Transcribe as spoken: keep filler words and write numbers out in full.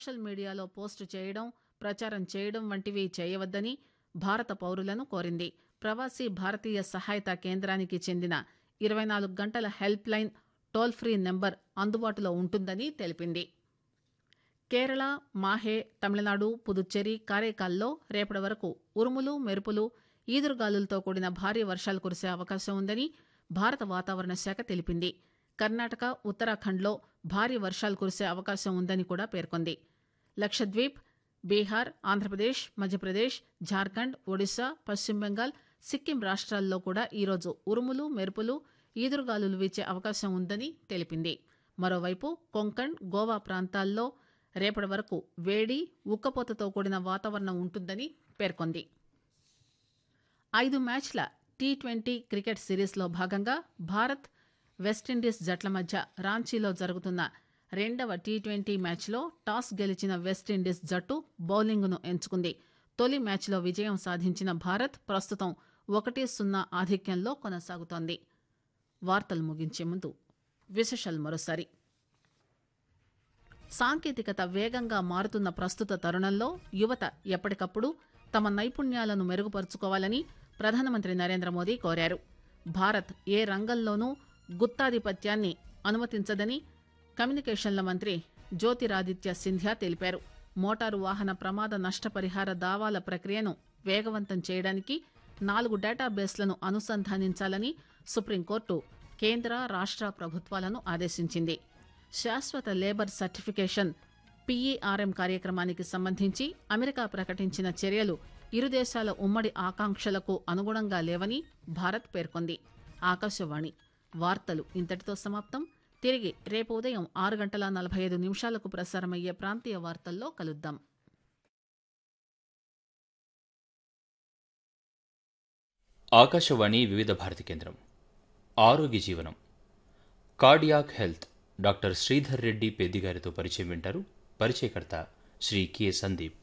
Social మీడియాలో post చేయడం, ప్రచారం చేయడం వంటివి చేయవద్దని భారత పౌరులను కోరింది. ప్రవాసీ భారతీయ సహాయత కేంద్రానికి చెందిన ఇరవై నాలుగు గంటల help line toll free number అందుబాటులో ఉంటుందని తెలిపింది. కేరళ, మాహే, తమిళనాడు, పుదుచ్చేరి, కారైకాల్లో రేపటి వరకు ఉరుములు, మెరుపులు, ఈదురుగాలులతో కూడిన భారీ వర్షాలు కురిసే అవకాశం ఉందని భారత వాతావరణ శాఖ తెలిపింది. కర్ణాటక, ఉత్తరాఖండ్లో భారీ వర్షాలు కురిసే అవకాశం ఉందని కూడా పేర్కొంది. లక్షద్వీప్, బీహార్, ఆంధ్రప్రదేశ్, మధ్యప్రదేశ్, ఝార్ఖండ్, ఒడిశా, పశ్చిమ బెంగాల్, సిక్కిం రాష్ట్రాల్లో కూడా ఈరోజు ఉరుములు, మెరుపులు, ఈదురుగాలులు వీచే అవకాశం ఉందని తెలిపింది. మరోవైపు కొంకణ్, గోవా ప్రాంతాల్లో రేపటి వరకు వేడి, ఉక్కపోతతో కూడిన వాతావరణం ఉంటుందని పేర్కొంది. ఐదు మ్యాచ్ల టీ ట్వంటీ క్రికెట్ సిరీస్లో భాగంగా భారత్, వెస్టిండీస్ జట్ల మధ్య రాంచీలో జరుగుతున్న రెండవ టీ ట్వంటీ మ్యాచ్లో టాస్ గెలిచిన వెస్టిండీస్ జట్టు బౌలింగ్ను ఎంచుకుంది. తొలి మ్యాచ్లో విజయం సాధించిన భారత్ ప్రస్తుతం ఒకటి సున్నా ఆధిక్యంలో కొనసాగుతోంది. వార్తలు ముగించే ముందు విశేషాలు మరోసారి. సాంకేతికత వేగంగా మారుతున్న ప్రస్తుత తరుణంలో యువత ఎప్పటికప్పుడు తమ నైపుణ్యాలను మెరుగుపరుచుకోవాలని ప్రధానమంత్రి నరేంద్ర మోదీ కోరారు. భారత్ ఏ రంగంలోనూ గుత్తాధిపత్యాన్ని అనుమతించదని కమ్యూనికేషన్ల మంత్రి జ్యోతిరాదిత్య సింధ్యా తెలిపారు. మోటారు వాహన ప్రమాద నష్టపరిహార దావాల ప్రక్రియను వేగవంతం చేయడానికి నాలుగు డేటాబేస్లను అనుసంధానించాలని సుప్రీంకోర్టు కేంద్ర, రాష్ట్ర ప్రభుత్వాలను ఆదేశించింది. శాశ్వత లేబర్ సర్టిఫికేషన్ పీఈఆర్ఎం కార్యక్రమానికి సంబంధించి అమెరికా ప్రకటించిన చర్యలు ఇరు దేశాల ఉమ్మడి ఆకాంక్షలకు అనుగుణంగా లేవని భారత్ పేర్కొంది. ఆకాశవాణి వార్తలు ఇంతటితో సమాప్తం. తిరిగి రేపు ఉదయం ఆరు గంటల నలభై ఐదు నిమిషాలకు ప్రసారమయ్యే ప్రాంతీయ వార్తల్లో కలుద్దాం. ఆకాశవాణి వివిధ భారతి కేంద్రం. ఆరోగ్య జీవనం, cardiac health, doctor Sridhar Reddy పెద్దిగారితో పరిచయం వింటారు. పరిచయకర్త శ్రీ కె సందీప్.